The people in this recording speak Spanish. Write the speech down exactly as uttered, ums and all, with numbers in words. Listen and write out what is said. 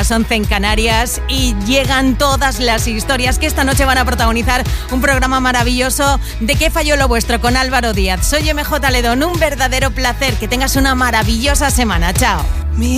las once en Canarias y llegan todas las historias que esta noche van a protagonizar un programa maravilloso de ¿Qué falló lo vuestro? Con Álvaro Díaz. Soy M J Ledón, un verdadero placer. Que tengas una maravillosa semana. Chao.